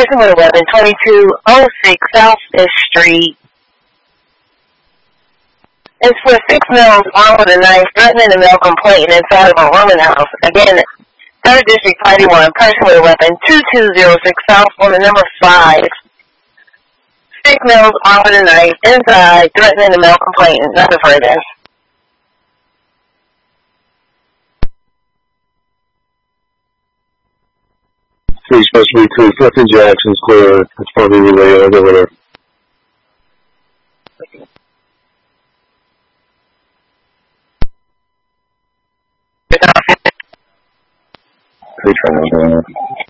person with a weapon, 2206 South 5th Street. It's for 6 males armed with a knife threatening a male complainant inside of a rooming house. Again, 3rd District, Party 1, person with a weapon, 2206 South on the number 5. 6 males armed with a knife inside threatening a male complainant. Nothing further. Three supposed to be 2. Clifton Jackson's clear. It's probably relay over there. Three trying to